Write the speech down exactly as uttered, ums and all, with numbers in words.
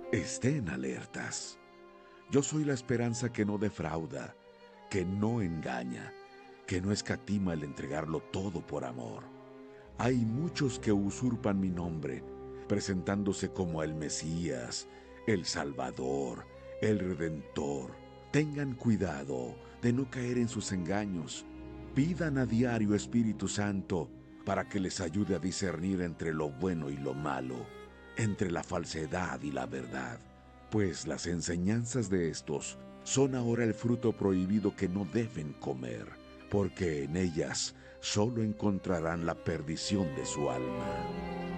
Estén alertas. Yo soy la esperanza que no defrauda, que no engaña, que no escatima el entregarlo todo por amor. Hay muchos que usurpan mi nombre, presentándose como el Mesías, el Salvador, el Redentor. Tengan cuidado de no caer en sus engaños. Pidan a diario Espíritu Santo para que les ayude a discernir entre lo bueno y lo malo, entre la falsedad y la verdad, pues las enseñanzas de estos son ahora el fruto prohibido que no deben comer, porque en ellas solo encontrarán la perdición de su alma.